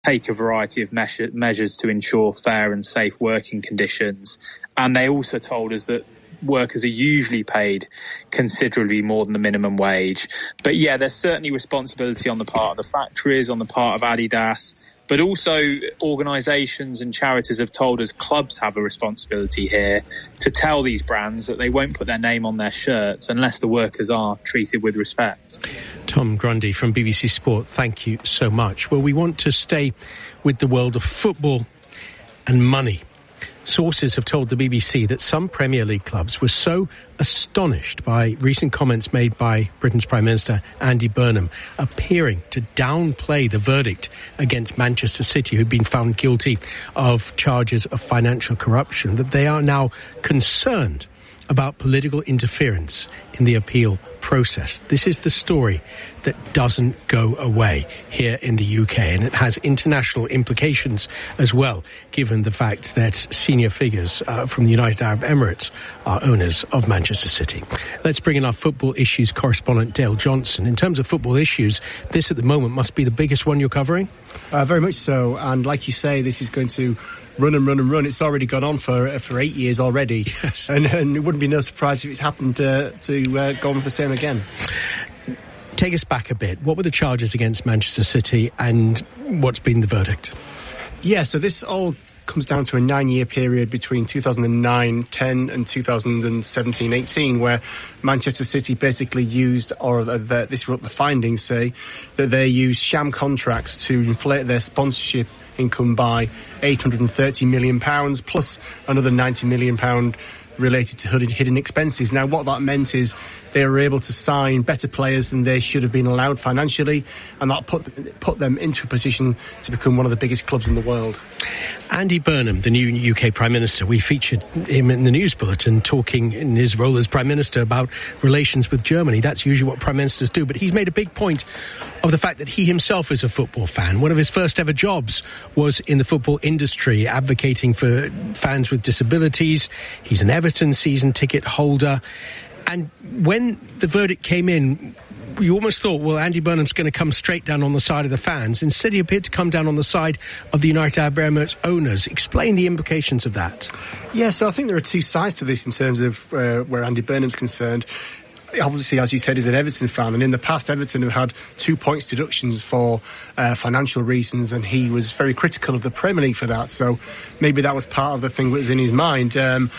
take a variety of measures to ensure fair and safe working conditions. And they also told us that workers are usually paid considerably more than the minimum wage. But yeah, there's certainly responsibility on the part of the factories, on the part of Adidas, but also organisations and charities have told us clubs have a responsibility here to tell these brands that they won't put their name on their shirts unless the workers are treated with respect. Tom Grundy from BBC Sport, thank you so much. Well, we want to stay with the world of football and money. Sources have told the BBC that some Premier League clubs were so astonished by recent comments made by Britain's Prime Minister Andy Burnham, appearing to downplay the verdict against Manchester City, who'd been found guilty of charges of financial corruption, that they are now concerned about political interference in the appeal process. This is the story that doesn't go away here in the UK, and it has international implications as well, given the fact that senior figures from the United Arab Emirates are owners of Manchester City. Let's bring in our football issues correspondent Dale Johnson. In terms of football issues, this at the moment must be the biggest one you're covering? Very much so, and like you say, this is going to run and run and run. It's already gone on for 8 years already. Yes. And it wouldn't be no surprise if it's happened to go on for the same again. Take us back a bit. What were the charges against Manchester City and what's been the verdict? Yeah, so this all comes down to a 9-year period between 2009-10 and 2017-18, where Manchester City basically used, or this is what the findings say, that they used sham contracts to inflate their sponsorship income by £830 million, plus another £90 million related to hidden expenses. Now, what that meant is they were able to sign better players than they should have been allowed financially, and that put them into a position to become one of the biggest clubs in the world. Andy Burnham, the new UK Prime Minister, we featured him in the news bulletin talking in his role as Prime Minister about relations with Germany. That's usually what Prime Ministers do, but he's made a big point of the fact that he himself is a football fan. One of his first ever jobs was in the football industry, advocating for fans with disabilities. He's an Everton season ticket holder. And when the verdict came in, you almost thought, well, Andy Burnham's going to come straight down on the side of the fans. Instead, he appeared to come down on the side of the United Arab Emirates owners. Explain the implications of that. Yeah, so I think there are two sides to this in terms of where Andy Burnham's concerned. Obviously, as you said, he's an Everton fan, and in the past, Everton have had 2 points deductions for financial reasons, and he was very critical of the Premier League for that. So maybe that was part of the thing that was in his mind.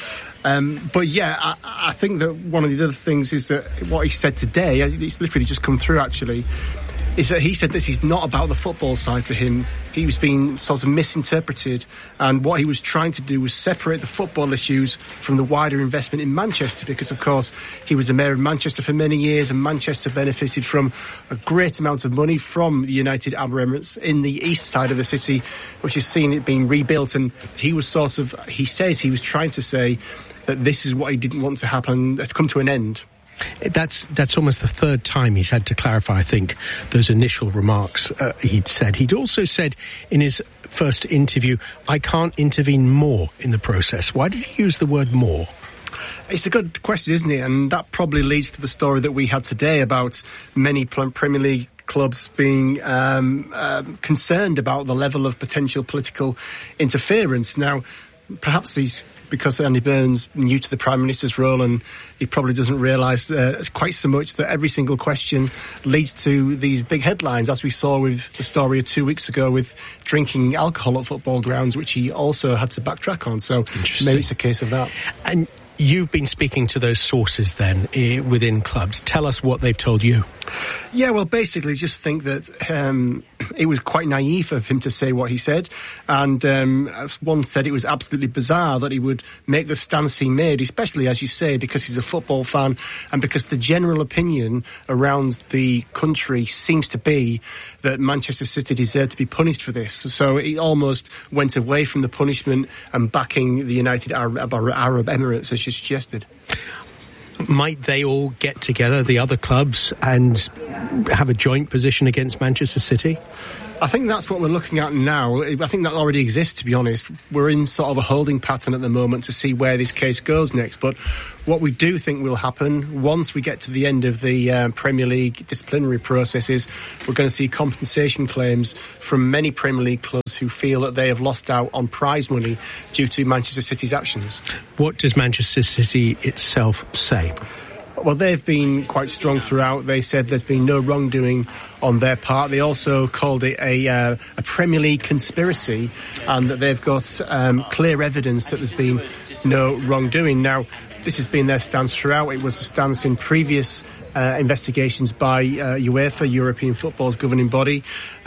But yeah, I think that one of the other things is that what he said today, it's literally just come through actually, is that he said this is not about the football side for him. He was being sort of misinterpreted, and what he was trying to do was separate the football issues from the wider investment in Manchester, because of course he was the mayor of Manchester for many years, and Manchester benefited from a great amount of money from the United Arab Emirates in the east side of the city, which has seen it being rebuilt. And he was he says he was trying to say that this is what he didn't want to happen, to come to an end. That's almost the third time he's had to clarify, I think, those initial remarks he'd said. He'd also said in his first interview, I can't intervene more in the process. Why did he use the word more? It's a good question, isn't it? And that probably leads to the story that we had today about many Premier League clubs being concerned about the level of potential political interference. Now, perhaps because Andy Burnham's new to the Prime Minister's role, and he probably doesn't realise quite so much that every single question leads to these big headlines, as we saw with the story 2 weeks ago with drinking alcohol at football grounds, which he also had to backtrack on. So maybe it's a case of that. And you've been speaking to those sources then within clubs. Tell us what they've told you. Yeah, well, basically just think that it was quite naive of him to say what he said. And one said it was absolutely bizarre that he would make the stance he made, especially, as you say, because he's a football fan and because the general opinion around the country seems to be that Manchester City deserved to be punished for this. So he almost went away from the punishment and backing the United Arab Emirates, as you suggested. Might they all get together, the other clubs, and have a joint position against Manchester City? I think that's what we're looking at now. I think that already exists, to be honest. We're in sort of a holding pattern at the moment to see where this case goes next. But what we do think will happen, once we get to the end of the Premier League disciplinary processes, we're going to see compensation claims from many Premier League clubs who feel that they have lost out on prize money due to Manchester City's actions. What does Manchester City itself say? Well, they've been quite strong throughout. They said there's been no wrongdoing on their part. They also called it a Premier League conspiracy, and that they've got clear evidence that there's been no wrongdoing. Now, this has been their stance throughout. It was the stance in previous investigations by UEFA, European football's governing body.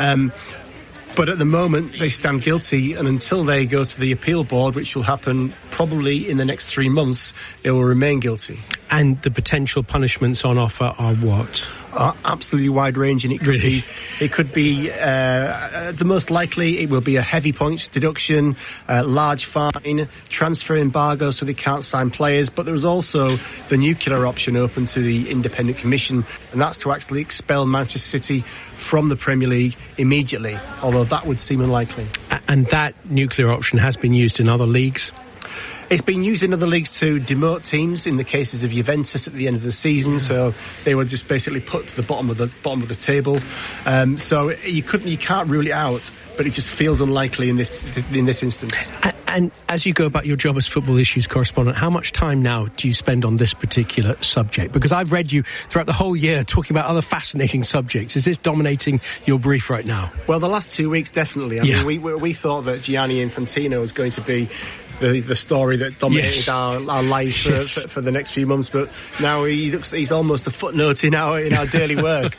But at the moment, they stand guilty, and until they go to the appeal board, which will happen probably in the next 3 months, they will remain guilty. And the potential punishments on offer are what? Absolutely wide-ranging. It could be the most likely it will be a heavy points deduction, large fine, transfer embargo so they can't sign players. But there's also the nuclear option open to the independent commission, and that's to actually expel Manchester City from the Premier League immediately, although that would seem unlikely. And that nuclear option has been used in other leagues? It's been used in other leagues to demote teams in the cases of Juventus at the end of the season, so they were just basically put to the bottom of the table. So you can't rule it out, but it just feels unlikely in this instance. And as you go about your job as football issues correspondent, how much time now do you spend on this particular subject? Because I've read you throughout the whole year talking about other fascinating subjects. Is this dominating your brief right now? Well, the last 2 weeks, definitely. I mean, we thought that Gianni Infantino was going to be the story that dominated our lives for the next few months, but now he's almost a footnote in our daily work.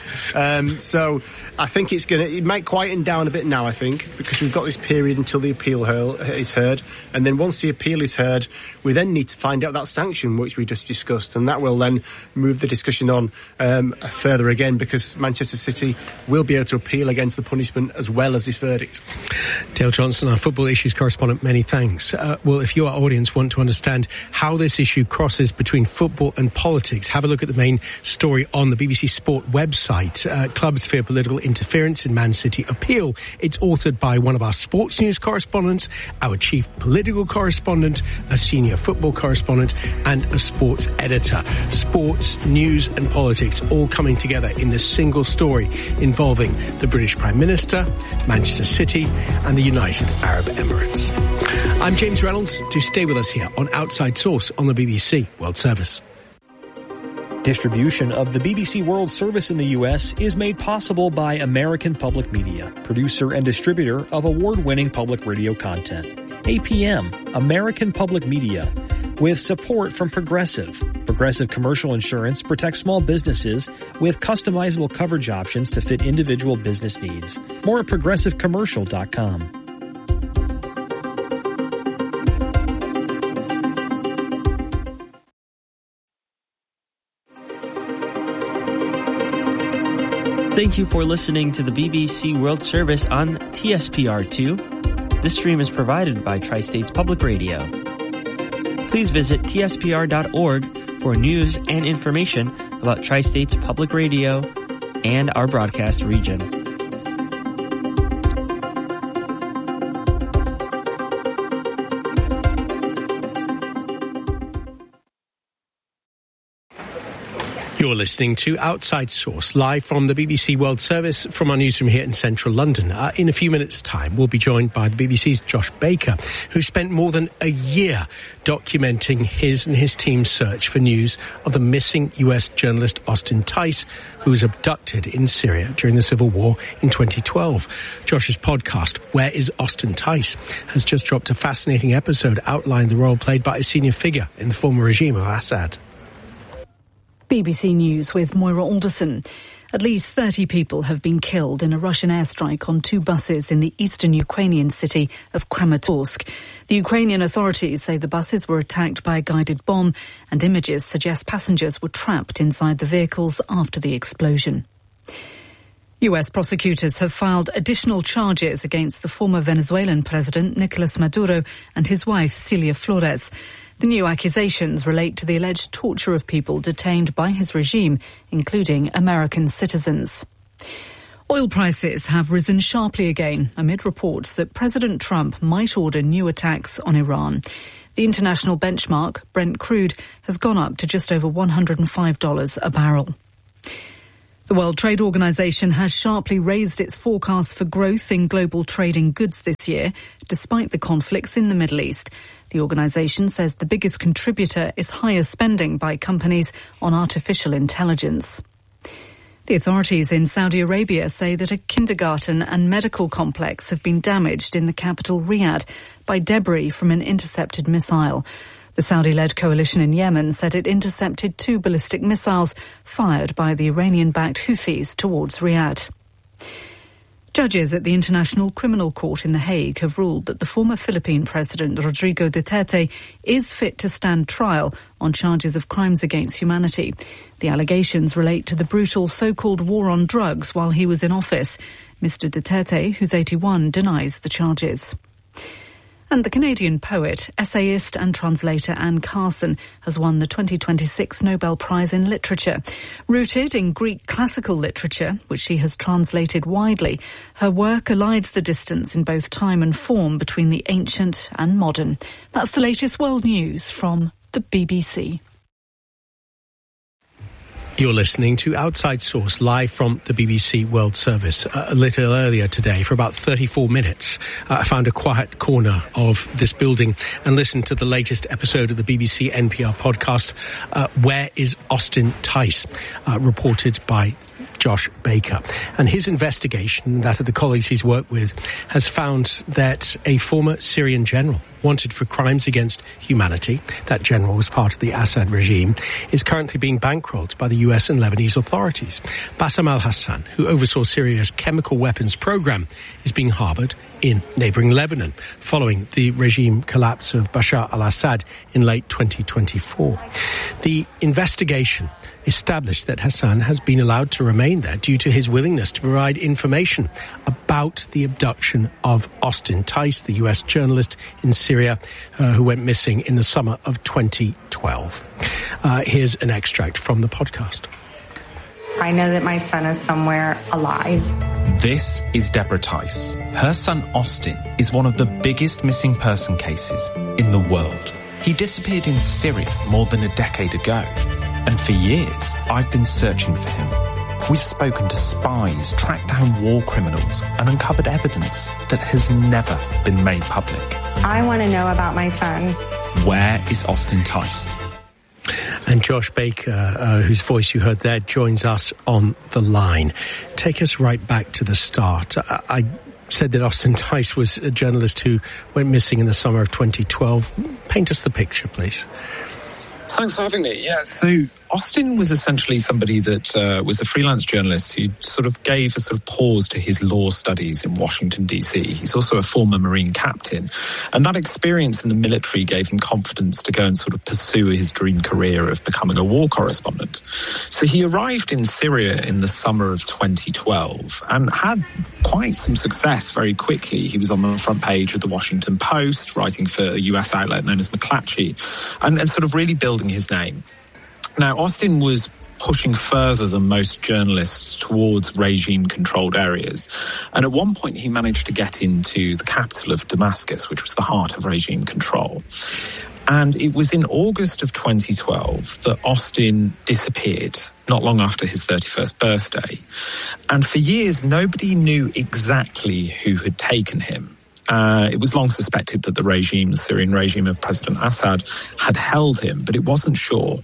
So I think it might quieten down a bit now, I think, because we've got this period until the appeal is heard, and then once the appeal is heard, we then need to find out that sanction which we just discussed, and that will then move the discussion on further again, because Manchester City will be able to appeal against the punishment as well as this verdict. Dale Johnson, our football issues correspondent, many thanks. Well, if you, our audience, want to understand how this issue crosses between football and politics, have a look at the main story on the BBC Sport website. Clubs fear political interference in Man City appeal. It's authored by one of our sports news correspondents, our chief political correspondent, a senior football correspondent, and a sports editor. Sports, news and politics all coming together in this single story involving the British Prime Minister, Manchester City and the United Arab Emirates. I'm James Reynolds. Do stay with us here on Outside Source on the BBC World Service. Distribution of the BBC World Service in the U.S. is made possible by American Public Media, producer and distributor of award-winning public radio content. APM, American Public Media, with support from Progressive. Progressive Commercial Insurance protects small businesses with customizable coverage options to fit individual business needs. More at progressivecommercial.com. Thank you for listening to the BBC World Service on TSPR2. This stream is provided by Tri-States Public Radio. Please visit tspr.org for news and information about Tri-States Public Radio and our broadcast region. You're listening to Outside Source, live from the BBC World Service from our newsroom here in central London. In a few minutes' time, we'll be joined by the BBC's Josh Baker, who spent more than a year documenting his and his team's search for news of the missing US journalist Austin Tice, who was abducted in Syria during the civil war in 2012. Josh's podcast, Where is Austin Tice?, has just dropped a fascinating episode outlining the role played by a senior figure in the former regime of Assad. BBC News with Moira Alderson. At least 30 people have been killed in a Russian airstrike on 2 buses in the eastern Ukrainian city of Kramatorsk. The Ukrainian authorities say the buses were attacked by a guided bomb, and images suggest passengers were trapped inside the vehicles after the explosion. US prosecutors have filed additional charges against the former Venezuelan president Nicolas Maduro and his wife Celia Flores. The new accusations relate to the alleged torture of people detained by his regime, including American citizens. Oil prices have risen sharply again amid reports that President Trump might order new attacks on Iran. The international benchmark, Brent crude, has gone up to just over $105 a barrel. The World Trade Organization has sharply raised its forecast for growth in global trade in goods this year, despite the conflicts in the Middle East. The organization says the biggest contributor is higher spending by companies on artificial intelligence. The authorities in Saudi Arabia say that a kindergarten and medical complex have been damaged in the capital Riyadh by debris from an intercepted missile. The Saudi-led coalition in Yemen said it intercepted 2 ballistic missiles fired by the Iranian-backed Houthis towards Riyadh. Judges at the International Criminal Court in The Hague have ruled that the former Philippine President Rodrigo Duterte is fit to stand trial on charges of crimes against humanity. The allegations relate to the brutal so-called war on drugs while he was in office. Mr. Duterte, who's 81, denies the charges. And the Canadian poet, essayist and translator Anne Carson has won the 2026 Nobel Prize in Literature. Rooted in Greek classical literature, which she has translated widely, her work elides the distance in both time and form between the ancient and modern. That's the latest world news from the BBC. You're listening to Outside Source live from the BBC World Service. A little earlier today, for about 34 minutes, I found a quiet corner of this building and listened to the latest episode of the BBC NPR podcast, Where is Austin Tice, reported by Josh Baker. And his investigation, that of the colleagues he's worked with, has found that a former Syrian general wanted for crimes against humanity, that general was part of the Assad regime, is currently being bankrolled by the US and Lebanese authorities. Bassam al-Hassan, who oversaw Syria's chemical weapons program, is being harboured in neighbouring Lebanon, following the regime collapse of Bashar al-Assad in late 2024. The investigation established that Hassan has been allowed to remain there due to his willingness to provide information about the abduction of Austin Tice, the US journalist in Syria, who went missing in the summer of 2012. Here's an extract from the podcast. I know that my son is somewhere alive. This is Deborah Tice. Her son Austin is one of the biggest missing person cases in the world. He disappeared in Syria more than a decade ago. And for years, I've been searching for him. We've spoken to spies, tracked down war criminals, and uncovered evidence that has never been made public. I want to know about my son. Where is Austin Tice? And Josh Baker, whose voice you heard there, joins us on the line. Take us right back to the start. I said that Austin Tice was a journalist who went missing in the summer of 2012. Paint us the picture, please. Thanks for having me. Yeah, so Austin was essentially somebody that was a freelance journalist who sort of gave a sort of pause to his law studies in Washington, D.C. He's also a former Marine captain. And that experience in the military gave him confidence to go and sort of pursue his dream career of becoming a war correspondent. So he arrived in Syria in the summer of 2012 and had quite some success very quickly. He was on the front page of the Washington Post, writing for a US outlet known as McClatchy, and sort of really building his name. Now, Austin was pushing further than most journalists towards regime-controlled areas. And at one point, he managed to get into the capital of Damascus, which was the heart of regime control. And it was in August of 2012 that Austin disappeared, not long after his 31st birthday. And for years, nobody knew exactly who had taken him. It was long suspected that the Syrian regime of President Assad had held him, but it wasn't sure.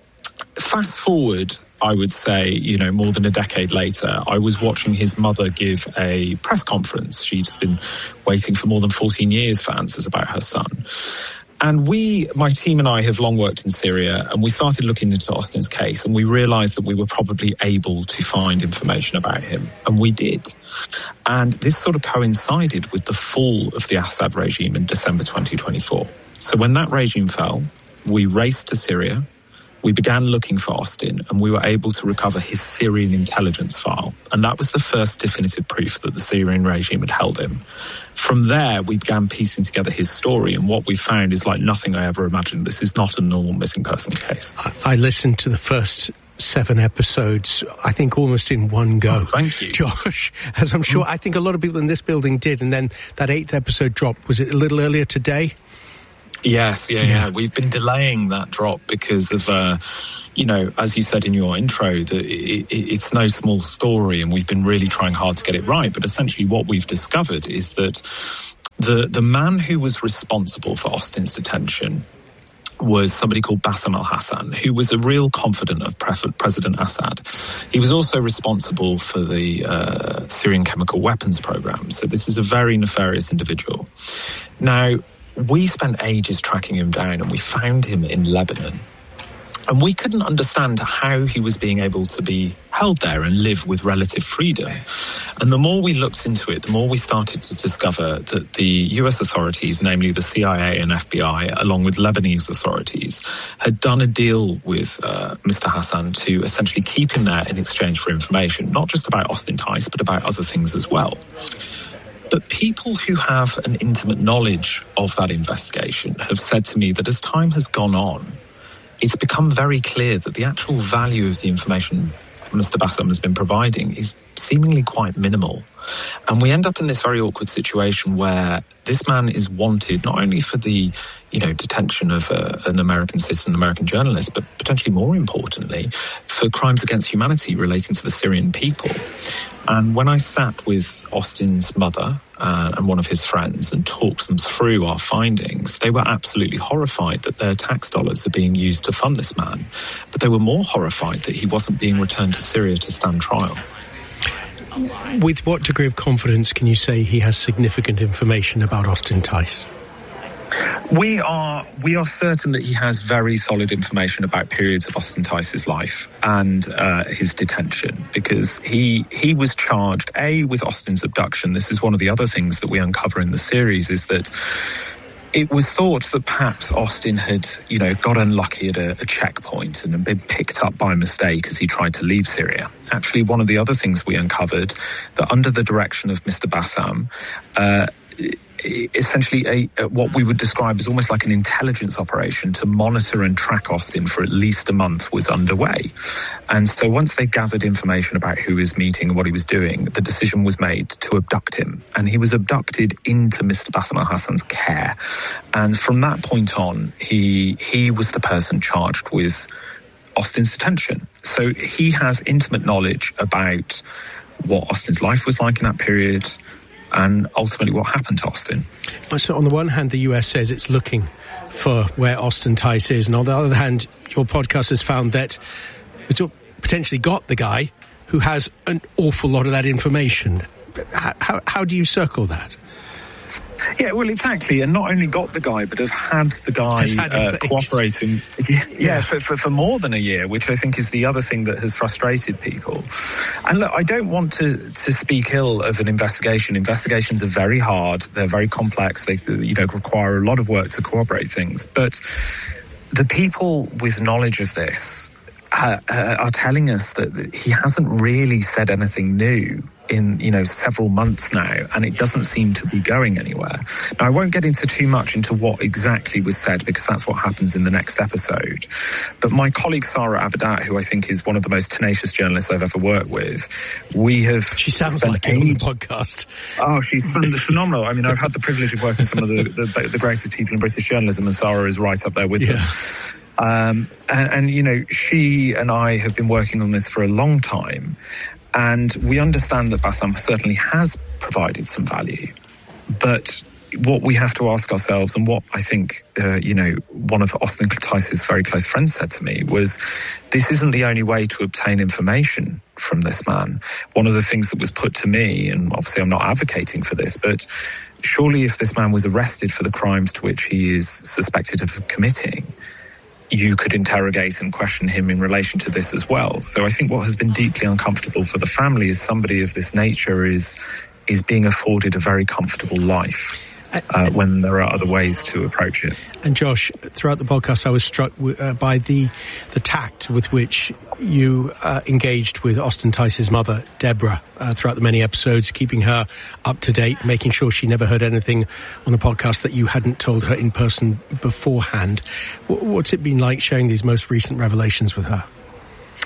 Fast forward, I would say, more than a decade later, I was watching his mother give a press conference. She'd been waiting for more than 14 years for answers about her son. And my team and I have long worked in Syria, and we started looking into Austin's case, and we realised that we were probably able to find information about him, and we did. And this sort of coincided with the fall of the Assad regime in December 2024. So when that regime fell, we raced to Syria. We began looking for Austin, and we were able to recover his Syrian intelligence file. And that was the first definitive proof that the Syrian regime had held him. From there, we began piecing together his story, and what we found is like nothing I ever imagined. This is not a normal missing person case. I listened to the first 7 episodes, I think almost in one go. Oh, thank you, Josh, as I'm sure I think a lot of people in this building did, and then that 8th episode dropped. Was it a little earlier today? Yes, yeah. We've been delaying that drop because of, as you said in your intro, that it's no small story, and we've been really trying hard to get it right. But essentially what we've discovered is that the man who was responsible for Austin's detention was somebody called Bassem al-Hassan, who was a real confidant of President Assad. He was also responsible for the Syrian chemical weapons program. So this is a very nefarious individual. Now, we spent ages tracking him down, and we found him in Lebanon. And we couldn't understand how he was being able to be held there and live with relative freedom. And the more we looked into it, the more we started to discover that the US authorities, namely the CIA and FBI, along with Lebanese authorities, had done a deal with Mr. Hassan to essentially keep him there in exchange for information, not just about Austin Tice, but about other things as well. But people who have an intimate knowledge of that investigation have said to me that as time has gone on, it's become very clear that the actual value of the information Mr. Bassem has been providing is seemingly quite minimal. And we end up in this very awkward situation where this man is wanted not only for the, detention of an American citizen, American journalist, but potentially more importantly, for crimes against humanity relating to the Syrian people. And when I sat with Austin's mother and one of his friends and talked them through our findings, they were absolutely horrified that their tax dollars are being used to fund this man. But they were more horrified that he wasn't being returned to Syria to stand trial. With what degree of confidence can you say he has significant information about Austin Tice? We are certain that he has very solid information about periods of Austin Tice's life and his detention, because he was charged, with Austin's abduction. This is one of the other things that we uncover in the series, is that it was thought that perhaps Austin had, got unlucky at a checkpoint and had been picked up by mistake as he tried to leave Syria. Actually, one of the other things we uncovered, that under the direction of Mr. Bassem, essentially what we would describe as almost like an intelligence operation to monitor and track Austin for at least a month was underway. And so once they gathered information about who he was meeting and what he was doing, the decision was made to abduct him. And he was abducted into Mr. Bassem al-Hassan's care. And from that point on, he was the person charged with Austin's detention. So he has intimate knowledge about what Austin's life was like in that period, and ultimately what happened to Austin. So on the one hand, the US says it's looking for where Austin Tice is, and on the other hand, your podcast has found that it's potentially got the guy who has an awful lot of that information. How do you circle that? Yeah, well, exactly. And not only got the guy, but have had the guy cooperating for more than a year, which I think is the other thing that has frustrated people. And look, I don't want to speak ill of an investigation. Investigations are very hard. They're very complex. They require a lot of work to corroborate things. But the people with knowledge of this are telling us that he hasn't really said anything new in several months now, and it doesn't seem to be going anywhere. Now, I won't get into too much into what exactly was said, because that's what happens in the next episode. But my colleague Sarah Abadat, who I think is one of the most tenacious journalists I've ever worked with, she sounds like it on the podcast. Oh, she's phenomenal. I mean, I've had the privilege of working with some of the greatest people in British journalism, and Sarah is right up there with them. And she and I have been working on this for a long time. And we understand that Bassem certainly has provided some value. But what we have to ask ourselves, and what I think, one of Austin Tice's very close friends said to me, was this isn't the only way to obtain information from this man. One of the things that was put to me, and obviously I'm not advocating for this, but surely if this man was arrested for the crimes to which he is suspected of committing, you could interrogate and question him in relation to this as well. So I think what has been deeply uncomfortable for the family is somebody of this nature is being afforded a very comfortable life when there are other ways to approach it. And Josh, throughout the podcast, I was struck by the tact with which you engaged with Austin Tice's mother, Deborah, throughout the many episodes, keeping her up to date, making sure she never heard anything on the podcast that you hadn't told her in person beforehand. What's it been like sharing these most recent revelations with her?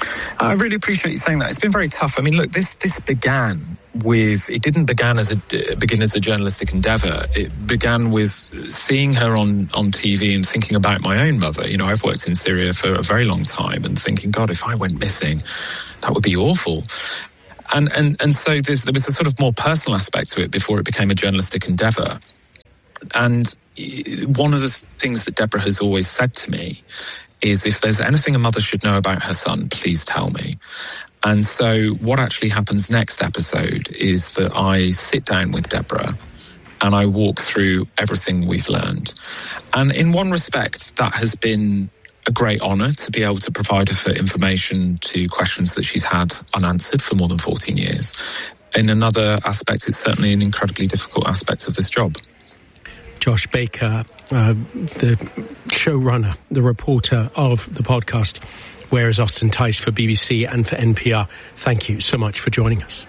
I really appreciate you saying that. It's been very tough. I mean, look, this began with, it didn't begin as a journalistic endeavour. It began with seeing her on TV and thinking about my own mother. You know, I've worked in Syria for a very long time and thinking, God, if I went missing, that would be awful. And so there was a sort of more personal aspect to it before it became a journalistic endeavour. And one of the things that Deborah has always said to me is, if there's anything a mother should know about her son, please tell me. And so what actually happens next episode is that I sit down with Deborah and I walk through everything we've learned. And in one respect, that has been a great honour to be able to provide her information to questions that she's had unanswered for more than 14 years. In another aspect, it's certainly an incredibly difficult aspect of this job. Josh Baker, the showrunner, the reporter of the podcast, Where is Austin Tice, for BBC and for NPR. Thank you so much for joining us.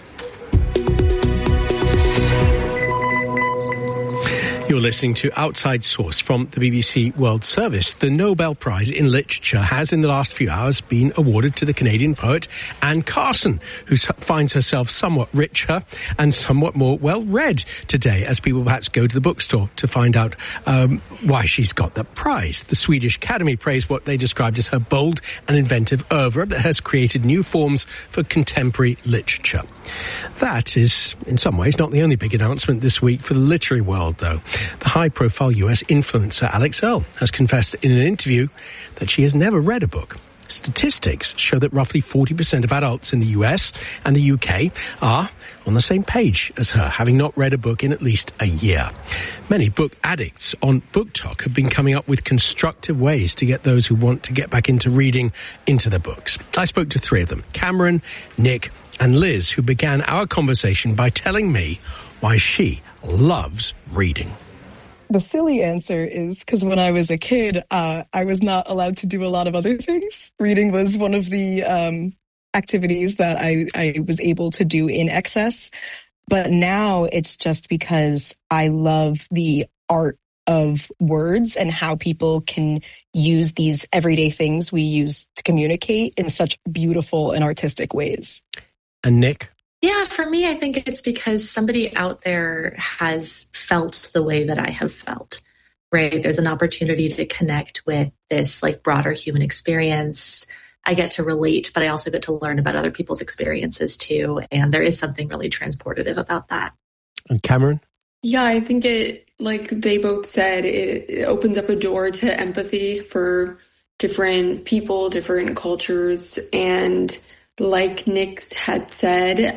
You're listening to Outside Source from the BBC World Service. The Nobel Prize in Literature has, in the last few hours, been awarded to the Canadian poet Anne Carson, who finds herself somewhat richer and somewhat more well-read today, as people perhaps go to the bookstore to find out why she's got that prize. The Swedish Academy praised what they described as her bold and inventive oeuvre that has created new forms for contemporary literature. That is, in some ways, not the only big announcement this week for the literary world, though. The high-profile US influencer Alix Earle has confessed in an interview that she has never read a book. Statistics show that roughly 40% of adults in the US and the UK are on the same page as her, having not read a book in at least a year. Many book addicts on BookTok have been coming up with constructive ways to get those who want to get back into reading into the books. I spoke to three of them, Cameron, Nick and Liz, who began our conversation by telling me why she loves reading. The silly answer is because when I was a kid, I was not allowed to do a lot of other things. Reading was one of the activities that I was able to do in excess. But now it's just because I love the art of words and how people can use these everyday things we use to communicate in such beautiful and artistic ways. And Nick? Yeah, for me, I think it's because somebody out there has felt the way that I have felt, right? There's an opportunity to connect with this like broader human experience. I get to relate, but I also get to learn about other people's experiences too. And there is something really transportative about that. And Cameron? Yeah, I think it, like they both said, it opens up a door to empathy for different people, different cultures. And like Nick had said,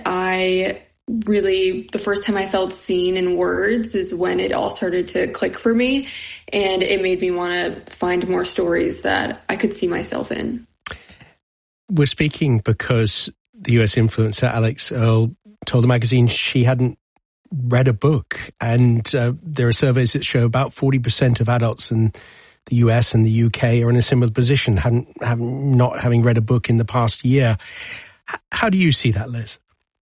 the first time I felt seen in words is when it all started to click for me, and it made me want to find more stories that I could see myself in. We're speaking because the US influencer Alix Earle told the magazine she hadn't read a book, and there are surveys that show about 40% of adults in the US and the UK are in a similar position, not having read a book in the past year. How do you see that, Liz?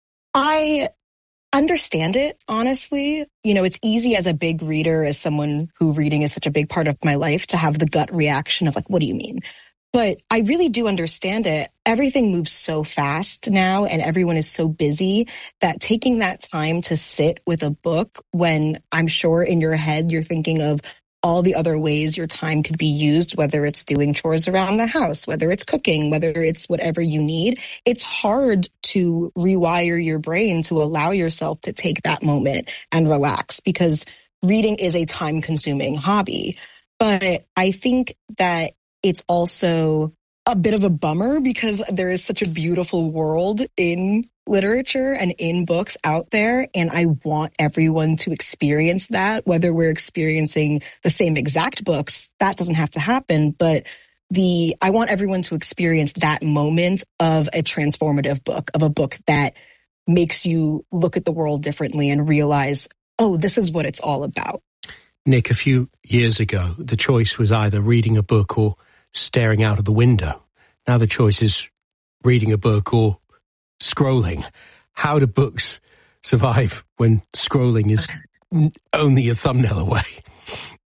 I understand it, honestly. You know, it's easy as a big reader, as someone who reading is such a big part of my life, to have the gut reaction of like, what do you mean? But I really do understand it. Everything moves so fast now and everyone is so busy that taking that time to sit with a book when I'm sure in your head you're thinking of all the other ways your time could be used, whether it's doing chores around the house, whether it's cooking, whether it's whatever you need, it's hard to rewire your brain to allow yourself to take that moment and relax, because reading is a time-consuming hobby. But I think that it's also a bit of a bummer because there is such a beautiful world in literature and in books out there, and I want everyone to experience that, whether we're experiencing the same exact books. That doesn't have to happen, but I want everyone to experience that moment of a transformative book, of a book that makes you look at the world differently and realize, oh, this is what it's all about. Nick, a few years ago, the choice was either reading a book or staring out of the window. Now the choice is reading a book or scrolling. How do books survive when scrolling is only a thumbnail away?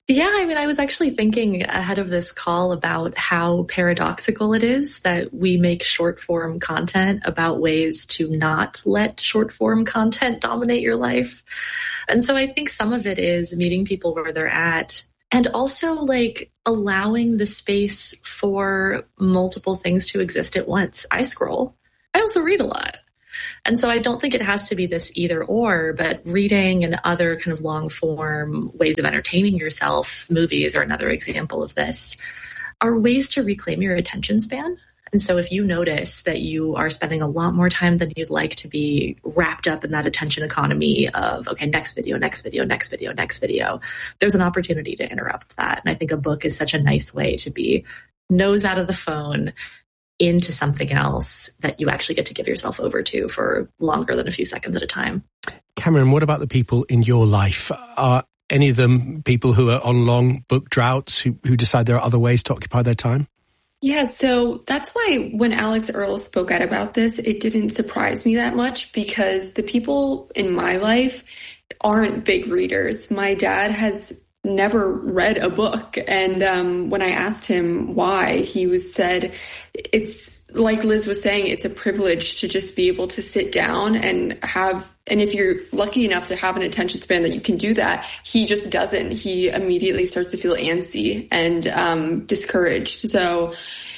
Yeah, I mean, I was actually thinking ahead of this call about how paradoxical it is that we make short form content about ways to not let short form content dominate your life. And so I think some of it is meeting people where they're at and also like allowing the space for multiple things to exist at once. I scroll. I also read a lot. And so I don't think it has to be this either or, but reading and other kind of long form ways of entertaining yourself, movies are another example of this, are ways to reclaim your attention span. And so if you notice that you are spending a lot more time than you'd like to be wrapped up in that attention economy of, okay, next video, next video, next video, next video, there's an opportunity to interrupt that. And I think a book is such a nice way to be nose out of the phone into something else that you actually get to give yourself over to for longer than a few seconds at a time. Cameron, what about the people in your life? Are any of them people who are on long book droughts, who decide there are other ways to occupy their time? Yeah, so that's why when Alex Earle spoke out about this, it didn't surprise me that much because the people in my life aren't big readers. My dad has never read a book. And when I asked him why, he said, it's like Liz was saying, it's a privilege to just be able to sit down and if you're lucky enough to have an attention span that you can do that, he just doesn't. He immediately starts to feel antsy and discouraged. So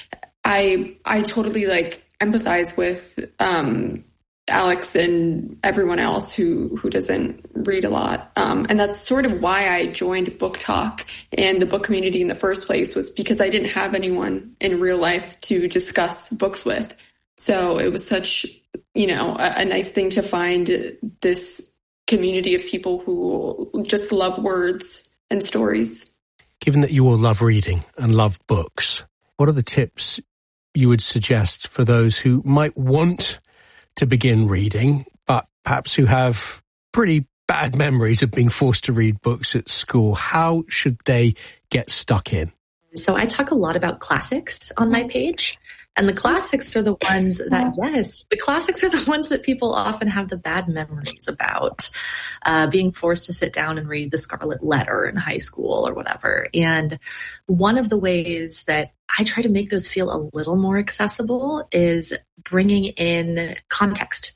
I totally empathize with Alex and everyone else who doesn't read a lot. And that's sort of why I joined Book Talk and the book community in the first place, was because I didn't have anyone in real life to discuss books with. So it was such, a nice thing to find this community of people who just love words and stories. Given that you all love reading and love books, what are the tips you would suggest for those who might want to begin reading, but perhaps who have pretty bad memories of being forced to read books at school? How should they get stuck in? So I talk a lot about classics on my page. And the classics are the ones that people often have the bad memories about, being forced to sit down and read The Scarlet Letter in high school or whatever. And one of the ways that I try to make those feel a little more accessible is bringing in context.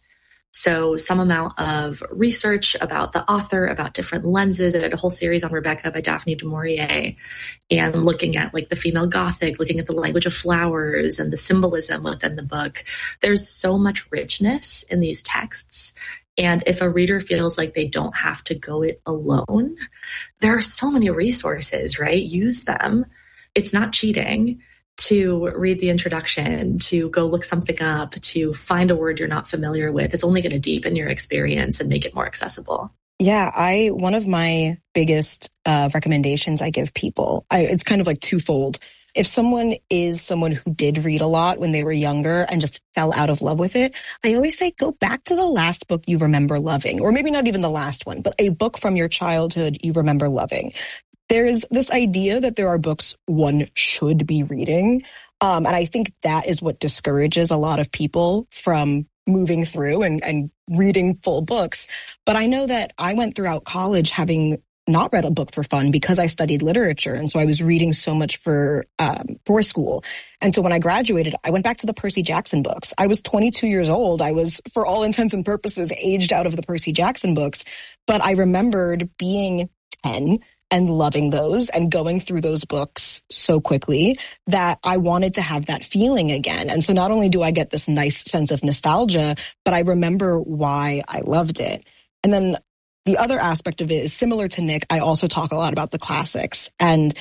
So some amount of research about the author, about different lenses. I did a whole series on Rebecca by Daphne du Maurier, and looking at the female Gothic, looking at the language of flowers and the symbolism within the book. There's so much richness in these texts. And if a reader feels like they don't have to go it alone, there are so many resources, right? Use them. It's not cheating to read the introduction, to go look something up, to find a word you're not familiar with. It's only going to deepen your experience and make it more accessible. Yeah, one of my biggest recommendations I give people, it's kind of twofold. If someone is someone who did read a lot when they were younger and just fell out of love with it, I always say go back to the last book you remember loving, or maybe not even the last one, but a book from your childhood you remember loving. There's this idea that there are books one should be reading. And I think that is what discourages a lot of people from moving through and reading full books. But I know that I went throughout college having not read a book for fun because I studied literature. And so I was reading so much for school. And so when I graduated, I went back to the Percy Jackson books. I was 22 years old. I was, for all intents and purposes, aged out of the Percy Jackson books. But I remembered being 10 and loving those and going through those books so quickly that I wanted to have that feeling again. And so not only do I get this nice sense of nostalgia, but I remember why I loved it. And then the other aspect of it is similar to Nick. I also talk a lot about the classics, and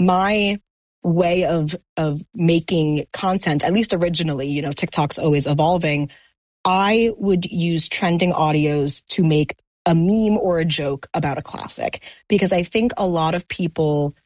my way of making content, at least originally, TikTok's always evolving. I would use trending audios to make a meme or a joke about a classic, because I think a lot of people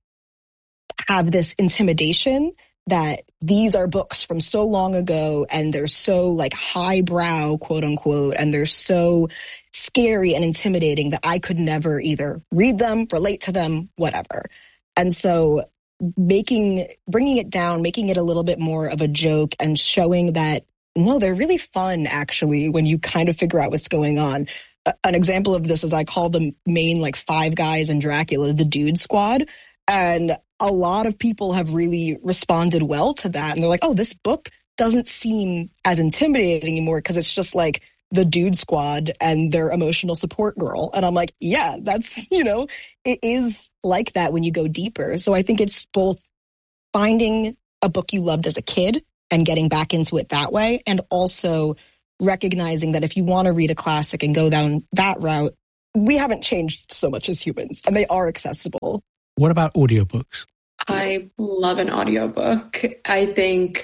have this intimidation that these are books from so long ago and they're so highbrow, quote unquote, and they're so scary and intimidating that I could never either read them, relate to them, whatever. And so bringing it down, making it a little bit more of a joke and showing that, no, they're really fun actually when you kind of figure out what's going on. An example of this is I call the main 5 guys in Dracula the Dude Squad. And a lot of people have really responded well to that. And they're like, oh, this book doesn't seem as intimidating anymore because it's just like the dude squad and their emotional support girl. And I'm like, yeah, that's, it is like that when you go deeper. So I think it's both finding a book you loved as a kid and getting back into it that way, and also recognizing that if you want to read a classic and go down that route, we haven't changed so much as humans, and they are accessible. What about audiobooks? I love an audiobook. I think,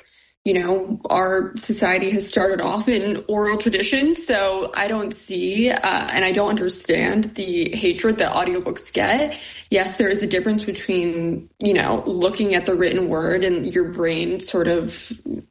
our society has started off in oral tradition, so I don't see and I don't understand the hatred that audiobooks get. Yes, there is a difference between, looking at the written word and your brain sort of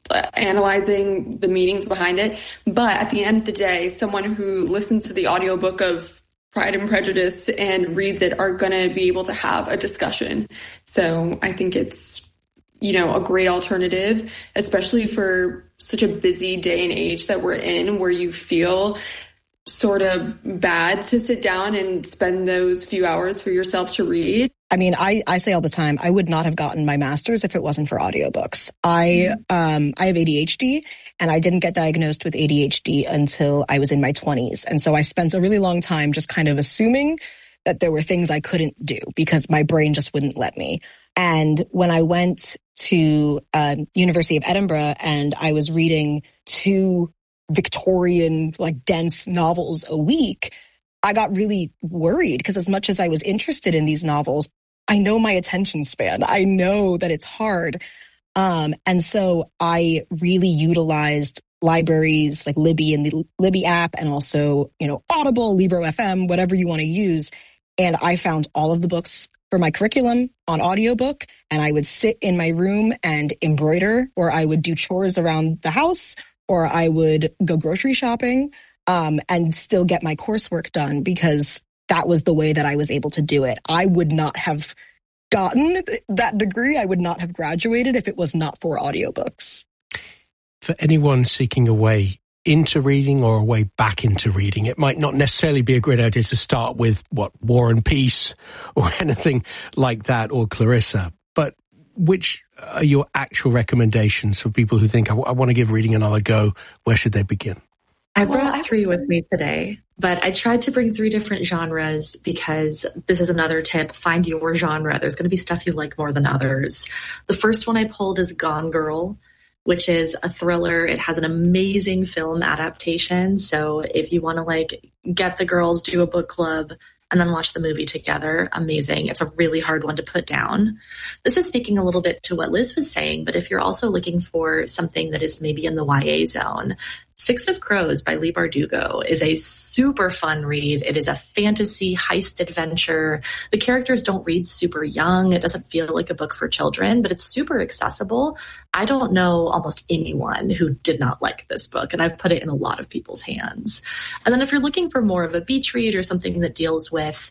analyzing the meanings behind it. But at the end of the day, someone who listens to the audiobook of Pride and Prejudice and reads it are going to be able to have a discussion. So I think it's, a great alternative, especially for such a busy day and age that we're in, where you feel sort of bad to sit down and spend those few hours for yourself to read. I mean, I say all the time, I would not have gotten my master's if it wasn't for audiobooks. I have ADHD, and I didn't get diagnosed with ADHD until I was in my 20s. And so I spent a really long time just kind of assuming that there were things I couldn't do because my brain just wouldn't let me. And when I went to University of Edinburgh and I was reading 2 Victorian, dense novels a week, I got really worried because as much as I was interested in these novels, I know my attention span. I know that it's hard. And so I really utilized libraries like Libby and the Libby app, and also, Audible, Libro FM, whatever you want to use. And I found all of the books for my curriculum on audiobook, and I would sit in my room and embroider, or I would do chores around the house, or I would go grocery shopping, and still get my coursework done, because that was the way that I was able to do it. I would not have gotten that degree. I would not have graduated if it was not for audiobooks. For anyone seeking a way into reading or a way back into reading, it might not necessarily be a great idea to start with War and Peace or anything like that, or Clarissa. But which are your actual recommendations for people who think, I want to give reading another go? Where should they begin? I brought 3 with me today, but I tried to bring 3 different genres because this is another tip. Find your genre. There's going to be stuff you like more than others. The first one I pulled is Gone Girl, which is a thriller. It has an amazing film adaptation. So if you want to get the girls, do a book club, and then watch the movie together, amazing. It's a really hard one to put down. This is speaking a little bit to what Liz was saying, but if you're also looking for something that is maybe in the YA zone, Six of Crows by Leigh Bardugo is a super fun read. It is a fantasy heist adventure. The characters don't read super young. It doesn't feel like a book for children, but it's super accessible. I don't know almost anyone who did not like this book, and I've put it in a lot of people's hands. And then if you're looking for more of a beach read or something that deals with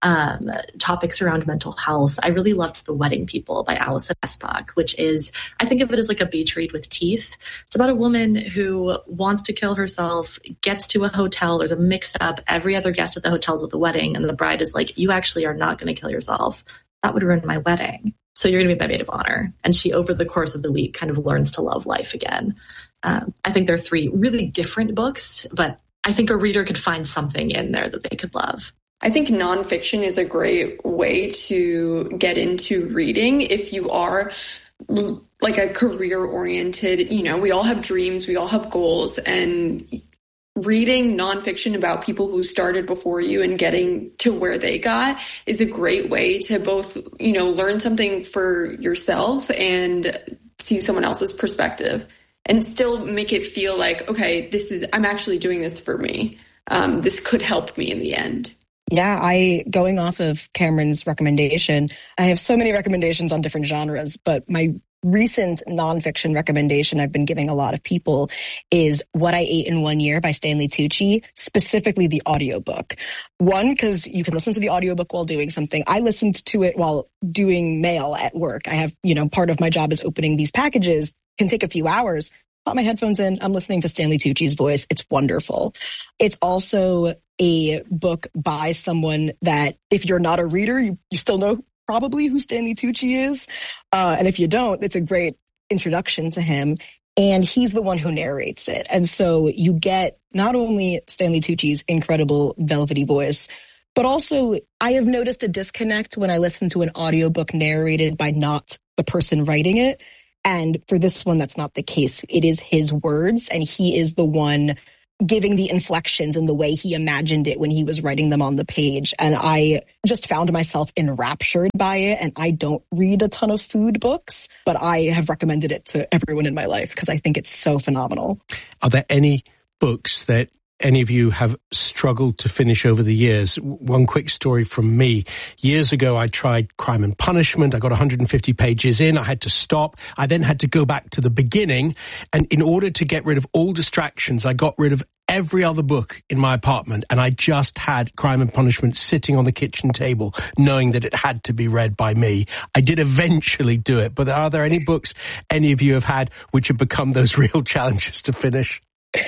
topics around mental health, I really loved The Wedding People by Alison Espach, which is, I think of it as like a beach read with teeth. It's about a woman who wants to kill herself, gets to a hotel, there's a mix-up, every other guest at the hotel's with a wedding, and the bride is like, you actually are not going to kill yourself. That would ruin my wedding. So you're going to be my maid of honor. And she, over the course of the week, kind of learns to love life again. I think they're 3 really different books, but I think a reader could find something in there that they could love. I think nonfiction is a great way to get into reading if you are like a career-oriented, we all have dreams, we all have goals, and reading nonfiction about people who started before you and getting to where they got is a great way to both, learn something for yourself and see someone else's perspective and still make it feel like, okay, I'm actually doing this for me. This could help me in the end. Yeah, going off of Cameron's recommendation, I have so many recommendations on different genres, but my recent nonfiction recommendation I've been giving a lot of people is What I Ate in One Year by Stanley Tucci, specifically the audiobook. One, because you can listen to the audiobook while doing something. I listened to it while doing mail at work. I have, part of my job is opening these packages. It can take a few hours. Put my headphones in. I'm listening to Stanley Tucci's voice. It's wonderful. It's also a book by someone that if you're not a reader, you still know probably who Stanley Tucci is. And if you don't, it's a great introduction to him. And he's the one who narrates it. And so you get not only Stanley Tucci's incredible velvety voice, but also I have noticed a disconnect when I listen to an audiobook narrated by not the person writing it. And for this one, that's not the case. It is his words, and he is the one giving the inflections and the way he imagined it when he was writing them on the page. And I just found myself enraptured by it. And I don't read a ton of food books, but I have recommended it to everyone in my life because I think it's so phenomenal. Are there any books that any of you have struggled to finish over the years? One quick story from me. Years ago, I tried Crime and Punishment. I got 150 pages in. I had to stop. I then had to go back to the beginning. And in order to get rid of all distractions, I got rid of every other book in my apartment. And I just had Crime and Punishment sitting on the kitchen table, knowing that it had to be read by me. I did eventually do it. But are there any books any of you have had which have become those real challenges to finish?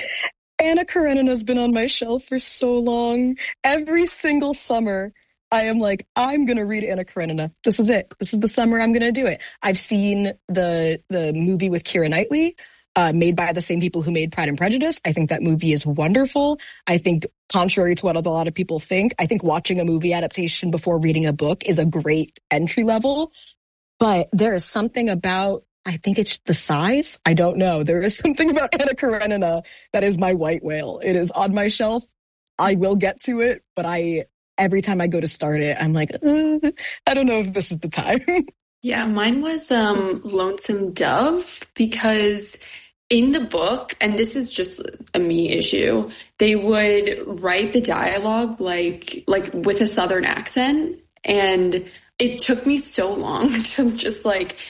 Anna Karenina's been on my shelf for so long. Every single summer, I am like, I'm going to read Anna Karenina. This is it. This is the summer I'm going to do it. I've seen the movie with Keira Knightley, made by the same people who made Pride and Prejudice. I think that movie is wonderful. I think, contrary to what a lot of people think, I think watching a movie adaptation before reading a book is a great entry level. But there is something about, I think it's the size. I don't know. There is something about Anna Karenina that is my white whale. It is on my shelf. I will get to it, but every time I go to start it, I'm like, I don't know if this is the time. Yeah, mine was Lonesome Dove, because in the book, and this is just a me issue, they would write the dialogue like with a Southern accent, and it took me so long to just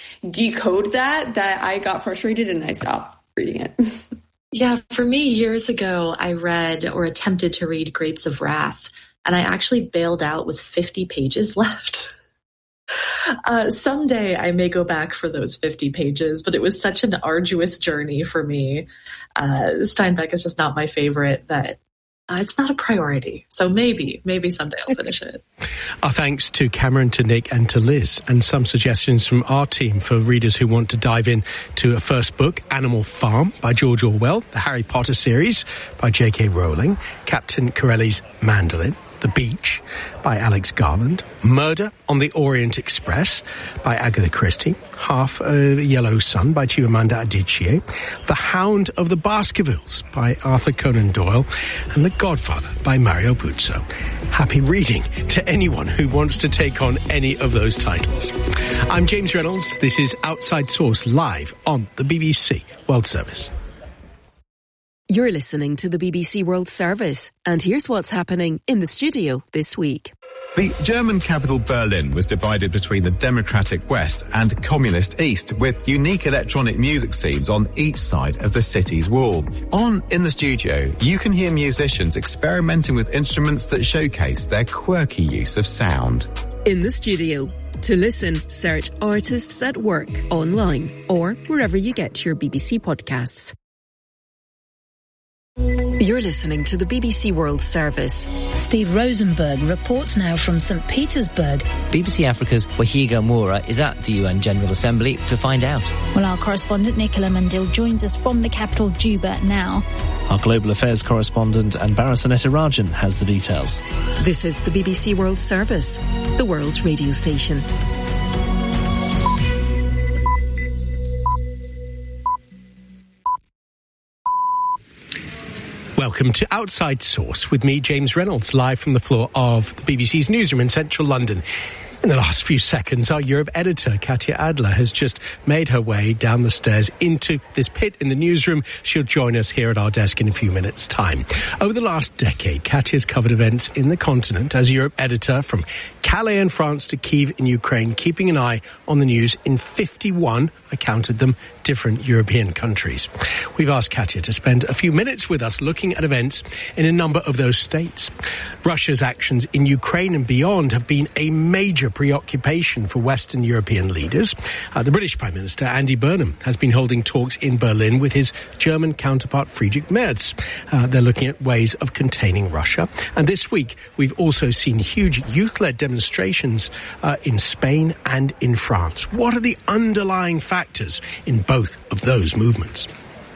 decode that I got frustrated and I stopped reading it. Yeah, for me, years ago, I read or attempted to read Grapes of Wrath, and I actually bailed out with 50 pages left. Someday I may go back for those 50 pages, but it was such an arduous journey for me. Steinbeck is just not my favorite, that it's not a priority. So maybe someday I'll finish it. Our thanks to Cameron, to Nick and to Liz, and some suggestions from our team for readers who want to dive in to a first book, Animal Farm by George Orwell, the Harry Potter series by J.K. Rowling, Captain Corelli's Mandolin, The Beach by Alex Garland, Murder on the Orient Express by Agatha Christie, Half a Yellow Sun by Chimamanda Adichie, The Hound of the Baskervilles by Arthur Conan Doyle, and The Godfather by Mario Puzo. Happy reading to anyone who wants to take on any of those titles. I'm James Reynolds. This is Outside Source live on the BBC World Service. You're listening to the BBC World Service, and here's what's happening in the studio this week. The German capital Berlin was divided between the democratic West and communist East, with unique electronic music scenes on each side of the city's wall. On In the Studio, you can hear musicians experimenting with instruments that showcase their quirky use of sound. In the Studio. To listen, search Artists at Work online or wherever you get your BBC podcasts. You're listening to the BBC World Service. Steve Rosenberg reports now from St. Petersburg. BBC Africa's Wahiga Moura is at the UN General Assembly to find out. Well, our correspondent Nicola Mandil joins us from the capital Juba now. Our global affairs correspondent Anbara Sanetarajan has the details. This is the BBC World Service, the world's radio station. Welcome to Outside Source with me, James Reynolds, live from the floor of the BBC's newsroom in central London. In the last few seconds, our Europe editor, Katya Adler, has just made her way down the stairs into this pit in the newsroom. She'll join us here at our desk in a few minutes' time. Over the last decade, Katya's covered events in the continent as Europe editor, from Calais in France to Kyiv in Ukraine, keeping an eye on the news in 51, I counted them, different European countries. We've asked Katya to spend a few minutes with us looking at events in a number of those states. Russia's actions in Ukraine and beyond have been a major preoccupation for Western European leaders. The British Prime Minister, Andy Burnham, has been holding talks in Berlin with his German counterpart, Friedrich Merz. They're looking at ways of containing Russia. And this week, we've also seen huge youth-led demonstrations in Spain and in France. What are the underlying factors in both of those movements?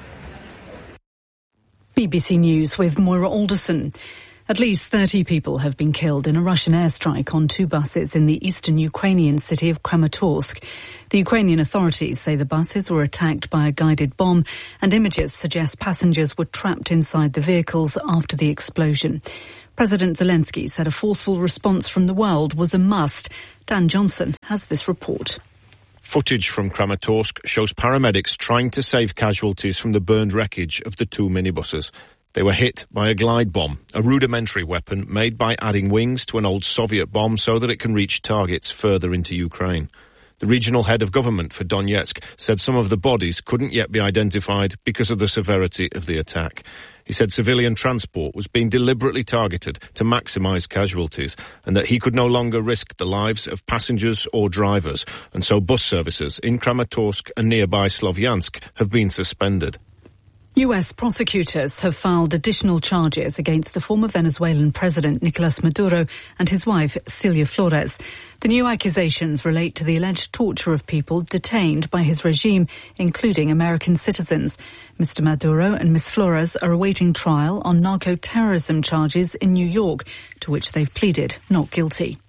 BBC News with Moira Alderson. At least 30 people have been killed in a Russian airstrike on 2 buses in the eastern Ukrainian city of Kramatorsk. The Ukrainian authorities say the buses were attacked by a guided bomb, and images suggest passengers were trapped inside the vehicles after the explosion. President Zelensky said a forceful response from the world was a must. Dan Johnson has this report. Footage from Kramatorsk shows paramedics trying to save casualties from the burned wreckage of the 2 minibuses. They were hit by a glide bomb, a rudimentary weapon made by adding wings to an old Soviet bomb so that it can reach targets further into Ukraine. The regional head of government for Donetsk said some of the bodies couldn't yet be identified because of the severity of the attack. He said civilian transport was being deliberately targeted to maximise casualties and that he could no longer risk the lives of passengers or drivers, and so bus services in Kramatorsk and nearby Slovyansk have been suspended. US prosecutors have filed additional charges against the former Venezuelan president Nicolas Maduro and his wife Celia Flores. The new accusations relate to the alleged torture of people detained by his regime, including American citizens. Mr. Maduro and Ms. Flores are awaiting trial on narco-terrorism charges in New York, to which they've pleaded not guilty.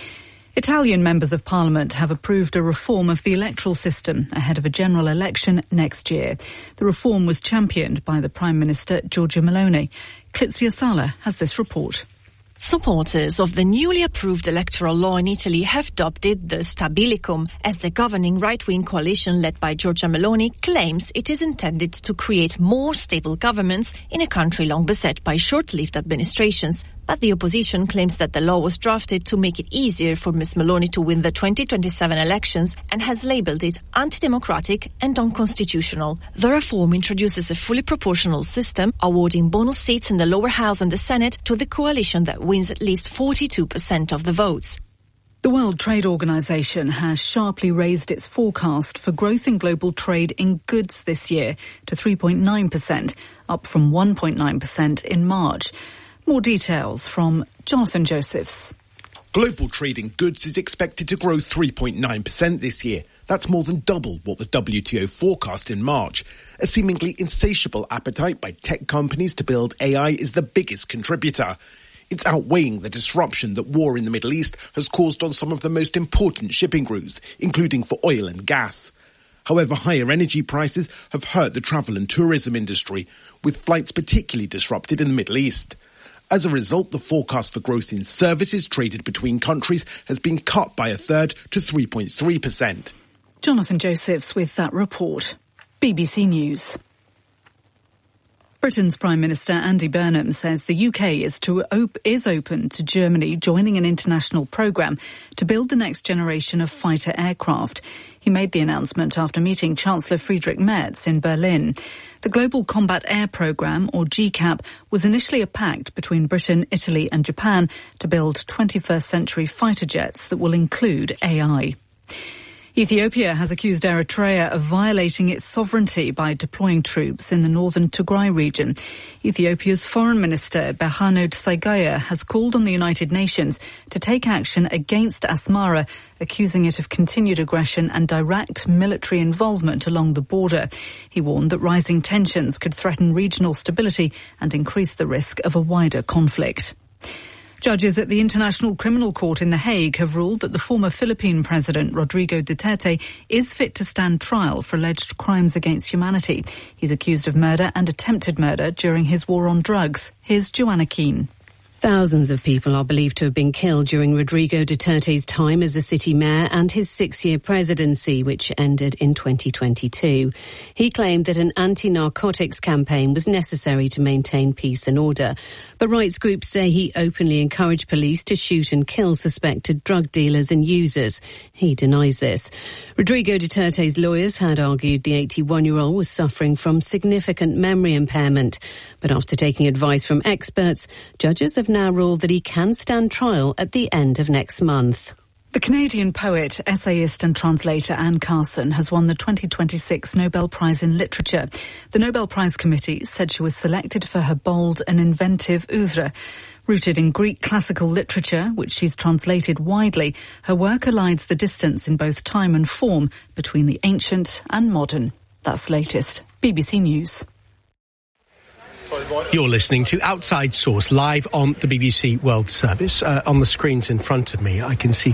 Italian members of parliament have approved a reform of the electoral system ahead of a general election next year. The reform was championed by the Prime Minister Giorgia Meloni. Clizia Sala has this report. Supporters of the newly approved electoral law in Italy have dubbed it the Stabilicum, as the governing right-wing coalition led by Giorgia Meloni claims it is intended to create more stable governments in a country long beset by short-lived administrations. But the opposition claims that the law was drafted to make it easier for Ms. Meloni to win the 2027 elections and has labelled it anti-democratic and unconstitutional. The reform introduces a fully proportional system, awarding bonus seats in the lower house and the Senate to the coalition that wins at least 42% of the votes. The World Trade Organization has sharply raised its forecast for growth in global trade in goods this year to 3.9%, up from 1.9% in March. More details from Jonathan Josephs. Global trade in goods is expected to grow 3.9% this year. That's more than double what the WTO forecast in March. A seemingly insatiable appetite by tech companies to build AI is the biggest contributor. It's outweighing the disruption that war in the Middle East has caused on some of the most important shipping routes, including for oil and gas. However, higher energy prices have hurt the travel and tourism industry, with flights particularly disrupted in the Middle East. As a result, the forecast for growth in services traded between countries has been cut by a third to 3.3%. Jonathan Josephs with that report. BBC News. Britain's Prime Minister Andy Burnham says the UK is open to Germany joining an international programme to build the next generation of fighter aircraft. He made the announcement after meeting Chancellor Friedrich Merz in Berlin. The Global Combat Air Programme, or GCAP, was initially a pact between Britain, Italy and Japan to build 21st century fighter jets that will include AI. Ethiopia has accused Eritrea of violating its sovereignty by deploying troops in the northern Tigray region. Ethiopia's Foreign Minister Berhanu Tsaigaya has called on the United Nations to take action against Asmara, accusing it of continued aggression and direct military involvement along the border. He warned that rising tensions could threaten regional stability and increase the risk of a wider conflict. Judges at the International Criminal Court in The Hague have ruled that the former Philippine President Rodrigo Duterte is fit to stand trial for alleged crimes against humanity. He's accused of murder and attempted murder during his war on drugs. Here's Joanna Keane. Thousands of people are believed to have been killed during Rodrigo Duterte's time as a city mayor and his 6-year presidency, which ended in 2022. He claimed that an anti-narcotics campaign was necessary to maintain peace and order. But rights groups say he openly encouraged police to shoot and kill suspected drug dealers and users. He denies this. Rodrigo Duterte's lawyers had argued the 81-year-old was suffering from significant memory impairment. But after taking advice from experts, judges have now ruled that he can stand trial at the end of next month. The Canadian poet, essayist and translator Anne Carson has won the 2026 Nobel Prize in Literature. The Nobel Prize Committee said she was selected for her bold and inventive oeuvre. Rooted in Greek classical literature, which she's translated widely, her work elides the distance in both time and form between the ancient and modern. That's the latest. BBC News. You're listening to Outside Source live on the BBC World Service. On the screens in front of me, I can see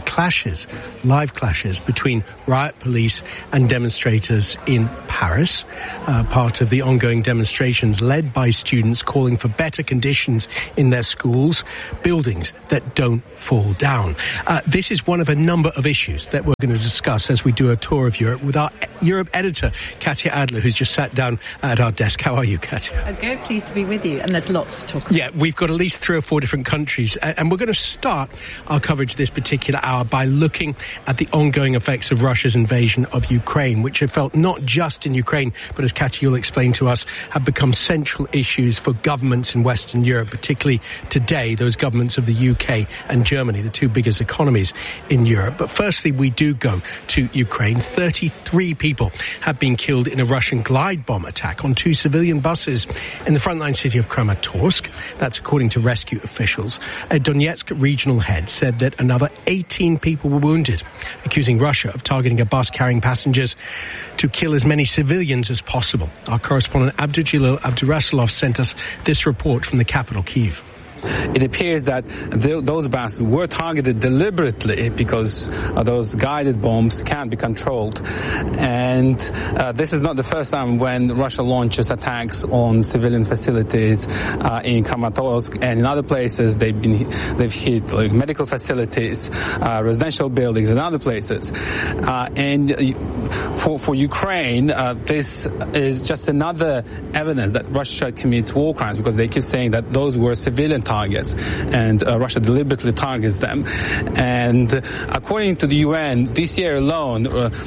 live clashes between riot police and demonstrators in Paris, part of the ongoing demonstrations led by students calling for better conditions in their schools, buildings that don't fall down. This is one of a number of issues that we're going to discuss as we do a tour of Europe with our Europe editor, Katya Adler, who's just sat down at our desk. How are you, Katya? Good, pleased to be with you, and there's lots to talk about. Yeah, we've got at least 3 or 4 different countries, and we're going to start our coverage this particular hour by looking at the ongoing effects of Russia's invasion of Ukraine, which are felt not just in Ukraine, but as Katya will explain to us, have become central issues for governments in Western Europe, particularly today, those governments of the UK and Germany, the 2 biggest economies in Europe. But firstly, we do go to Ukraine. 33 people have been killed in a Russian glide bomb attack on 2 civilian buses in the frontline city of Kramatorsk. That's according to rescue officials. A Donetsk regional head said that another 18 people were wounded, accusing Russia of targeting a bus carrying passengers to kill as many civilians as possible. Our correspondent Abduljalil Abdurasulov sent us this report from the capital, Kyiv. It appears that those buses were targeted deliberately because those guided bombs can be controlled. And this is not the first time when Russia launches attacks on civilian facilities in Kramatorsk and in other places. They've hit like medical facilities, residential buildings, and other places. And for Ukraine, this is just another evidence that Russia commits war crimes, because they keep saying that those were civilian targets, and Russia deliberately targets them. And according to the UN, this year alone,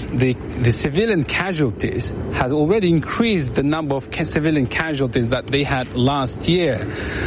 the civilian casualties has already increased the number of civilian casualties that they had last year.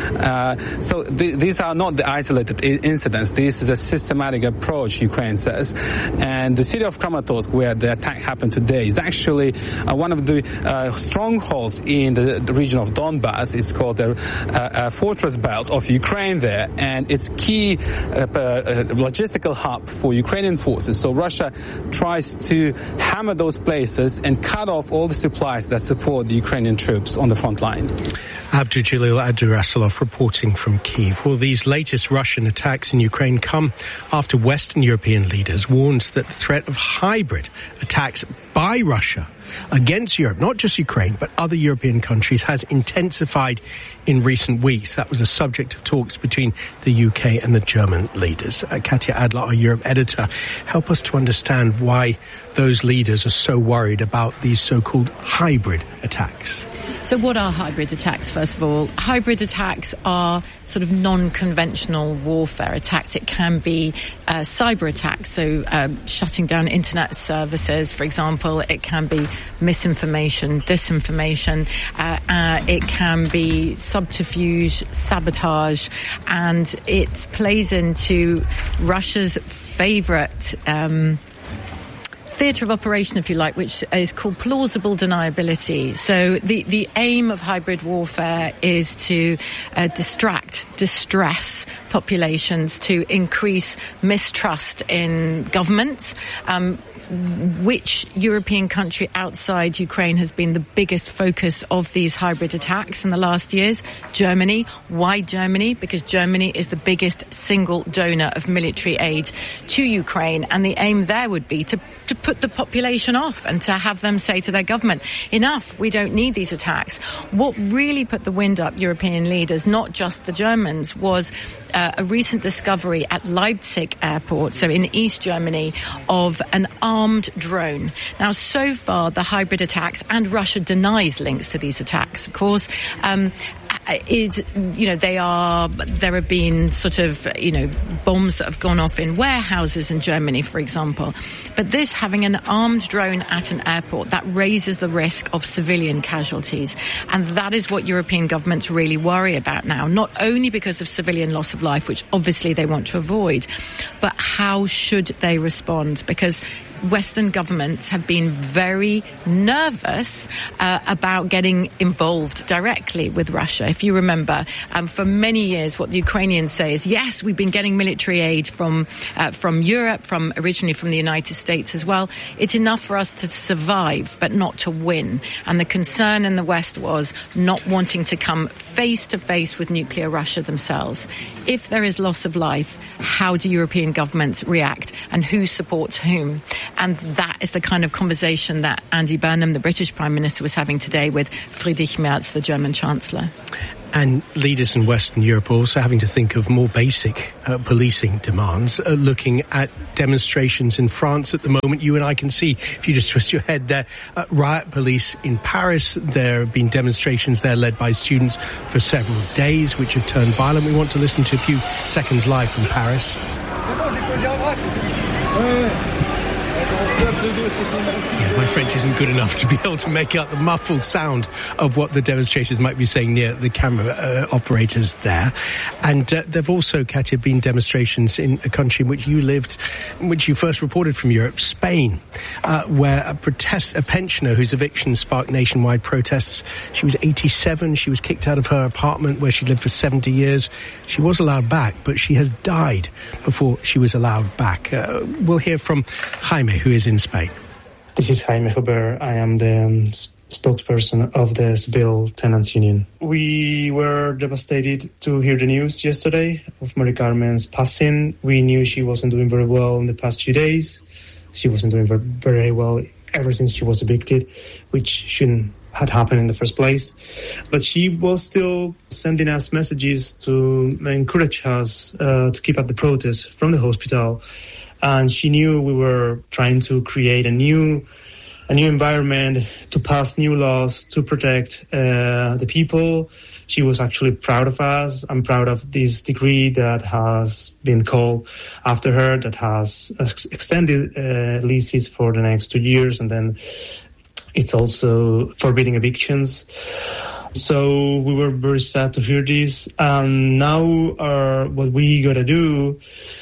So these are not the isolated incidents. This is a systematic approach, Ukraine says. And the city of Kramatorsk, where the attack happened today, is actually one of the strongholds in the region of Donbass. It's called a fortress belt of Ukraine there, and it's key logistical hub for Ukrainian forces. So Russia tries to hammer those places and cut off all the supplies that support the Ukrainian troops on the front line. Abduljalil Abdurasulov reporting from Kyiv. Well, these latest Russian attacks in Ukraine come after Western European leaders warned that the threat of hybrid attacks by Russia against Europe, not just Ukraine, but other European countries, has intensified in recent weeks. That was the subject of talks between the UK and the German leaders. Katya Adler, our Europe editor, help us to understand why those leaders are so worried about these so-called hybrid attacks. So what are hybrid attacks, first of all? Hybrid attacks are sort of non-conventional warfare attacks. It can be cyber attacks, so shutting down internet services, for example. It can be misinformation, disinformation. It can be subterfuge, sabotage, and it plays into Russia's favourite theatre of operation, if you like, which is called plausible deniability. So the aim of hybrid warfare is to distress populations, to increase mistrust in governments. Which European country outside Ukraine has been the biggest focus of these hybrid attacks in the last years? Germany. Why Germany? Because Germany is the biggest single donor of military aid to Ukraine, and the aim there would be to put the population off and to have them say to their government, enough, we don't need these attacks. What really put the wind up European leaders, not just the Germans, was a recent discovery at Leipzig airport, so in East Germany, of an armed drone. Now, so far, the hybrid attacks, and Russia denies links to these attacks, of course, there have been sort of, bombs that have gone off in warehouses in Germany, for example. But this, having an armed drone at an airport, that raises the risk of civilian casualties. And that is what European governments really worry about now, not only because of civilian loss of life, which obviously they want to avoid, but how should they respond? Because Western governments have been very nervous about getting involved directly with Russia. If you remember, for many years, what the Ukrainians say is, yes, we've been getting military aid from Europe, originally from the United States as well. It's enough for us to survive, but not to win. And the concern in the West was not wanting to come face to face with nuclear Russia themselves. If there is loss of life, how do European governments react, and who supports whom? And that is the kind of conversation that Andy Burnham, the British Prime Minister, was having today with Friedrich Merz, the German Chancellor. And leaders in Western Europe are also having to think of more basic policing demands, looking at demonstrations in France at the moment. You and I can see, if you just twist your head there, riot police in Paris. There have been demonstrations there led by students for several days, which have turned violent. We want to listen to a few seconds live from Paris. Yeah, my French isn't good enough to be able to make out the muffled sound of what the demonstrators might be saying near the camera operators there. And there have also, Katia, been demonstrations in a country in which you lived, in which you first reported from Europe, Spain, where a pensioner whose eviction sparked nationwide protests. She was 87. She was kicked out of her apartment where she'd lived for 70 years. She was allowed back, but she has died before she was allowed back. We'll hear from Jaime, who is in Spain. This is Jaime Huber. I am the spokesperson of the Seville Tenants Union. We were devastated to hear the news yesterday of Mari Carmen's passing. We knew she wasn't doing very well in the past few days. She wasn't doing very well ever since she was evicted, which shouldn't have happened in the first place. But she was still sending us messages to encourage us to keep up the protest from the hospital. And she knew we were trying to create a new environment, to pass new laws, to protect the people. She was actually proud of us. I'm proud of this decree that has been called after her, that has extended leases for the next 2 years. And then it's also forbidding evictions. So we were very sad to hear this. And now what we got to do,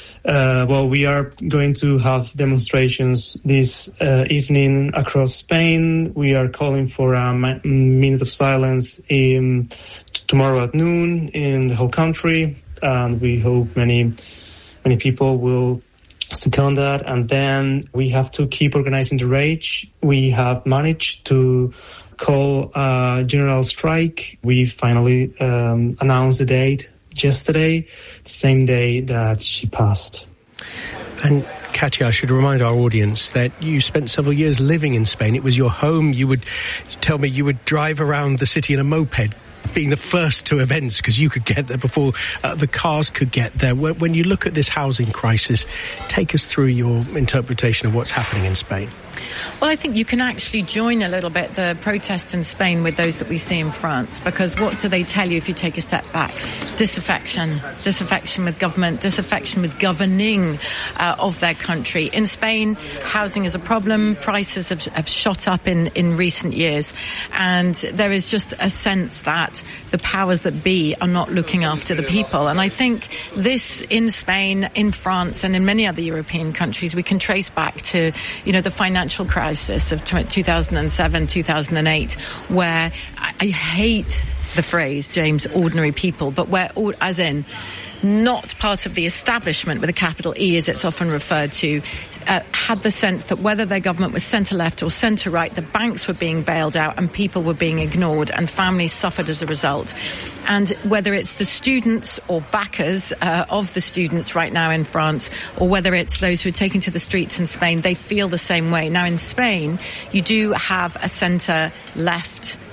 we are going to have demonstrations this evening across Spain. We are calling for a minute of silence tomorrow at noon in the whole country, and we hope many people will second that. And then we have to keep organizing the rage. We have managed to call a general strike. We finally announced the date yesterday, the same day that she passed. And Katia, I should remind our audience that you spent several years living in Spain. It was your home. You would tell me you would drive around the city in a moped, being the first to events because you could get there before the cars could get there. When you look at this housing crisis, take us through your interpretation of what's happening in Spain. Well, I think you can actually join a little bit the protests in Spain with those that we see in France, because what do they tell you if you take a step back? Disaffection with government, disaffection with governing of their country. In Spain, housing is a problem. Prices have shot up in recent years, and there is just a sense that the powers that be are not looking after the people. And I think this in Spain, in France, and in many other European countries, we can trace back to, the financial crisis of 2007, 2008, where I hate the phrase, James, ordinary people, but where, as in, not part of the establishment with a capital E, as it's often referred to, had the sense that whether their government was centre-left or centre-right, the banks were being bailed out and people were being ignored and families suffered as a result. And whether it's the students or backers of the students right now in France, or whether it's those who are taking to the streets in Spain, they feel the same way. Now, in Spain, you do have a centre-left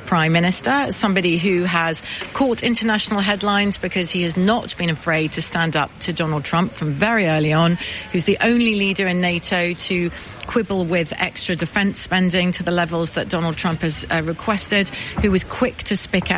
Prime Minister, somebody who has caught international headlines because he has not been afraid to stand up to Donald Trump from very early on, who's the only leader in NATO to quibble with extra defence spending to the levels that Donald Trump has requested, who was quick to speak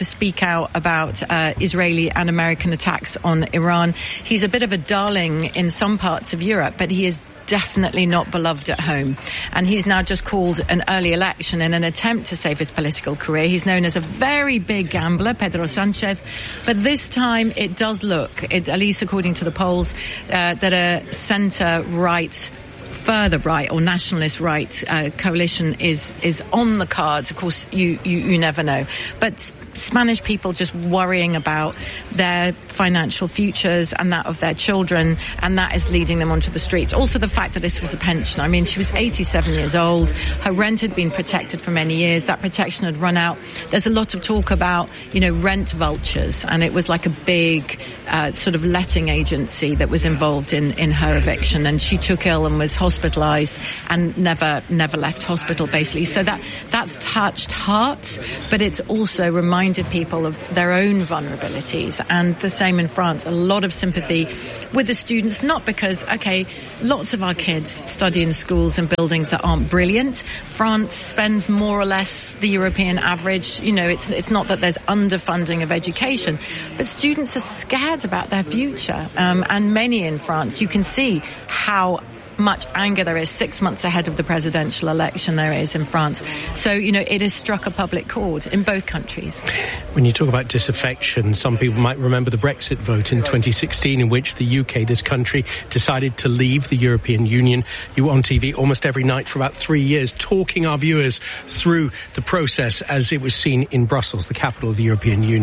out about Israeli and American attacks on Iran. He's a bit of a darling in some parts of Europe, but he is definitely not beloved at home. And he's now just called an early election in an attempt to save his political career. He's known as a very big gambler, Pedro Sanchez. But this time it does look, at least according to the polls, that a centre-right, further right or nationalist right coalition is on the cards. Of course, you never know. But Spanish people just worrying about their financial futures and that of their children, and that is leading them onto the streets. Also, the fact that this was a pension. I mean, she was 87 years old. Her rent had been protected for many years. That protection had run out. There's a lot of talk about, rent vultures, and it was like a big sort of letting agency that was involved in her eviction, and she took ill and was hospitalised and never left hospital, basically. So that's touched hearts, but it's also reminded people of their own vulnerabilities. And the same in France. A lot of sympathy with the students, not because, lots of our kids study in schools and buildings that aren't brilliant. France spends more or less the European average. It's not that there's underfunding of education, but students are scared about their future. And many in France, you can see how much anger there is 6 months ahead of the presidential election there is in France. So, it has struck a public chord in both countries. When you talk about disaffection, some people might remember the Brexit vote in 2016 in which the UK, this country, decided to leave the European Union. You were on TV almost every night for about 3 years, talking our viewers through the process as it was seen in Brussels, the capital of the European Union.